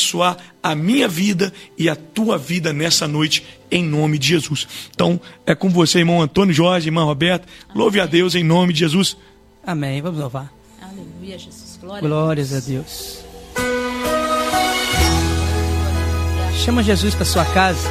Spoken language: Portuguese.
abençoar a minha vida e a tua vida nessa noite, em nome de Jesus. Então, é com você, irmão Antônio Jorge, irmã Roberta. Louve a Deus em nome de Jesus. Amém. Vamos louvar. Aleluia, Jesus. Glórias a Deus. Chama Jesus para sua casa.